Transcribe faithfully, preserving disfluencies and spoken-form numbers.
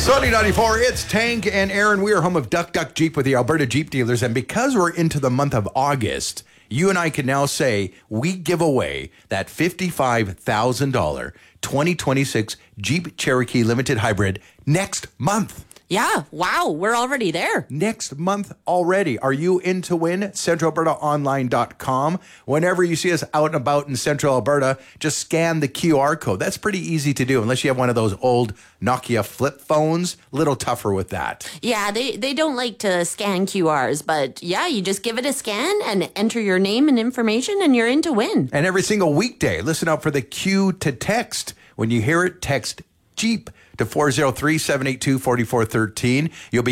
Sunny ninety-four, it's Tank and Aaron. We are home of Duck Duck Jeep with the Alberta Jeep dealers. And because we're into the month of August, you and I can now say we give away that fifty-five thousand dollars twenty twenty-six Jeep Cherokee Limited Hybrid next month. Yeah, wow, we're already there. Next month already. Are you in to win? central alberta online dot com. Whenever you see us out and about in Central Alberta, just scan the Q R code. That's pretty easy to do, unless you have one of those old Nokia flip phones. A little tougher with that. Yeah, they, they don't like to scan Q Rs, but yeah, you just give it a scan and enter your name and information and you're in to win. And every single weekday, listen out for the Q to text. When you hear it, text Jeep to four oh three, seven eight two, four four one three. You'll be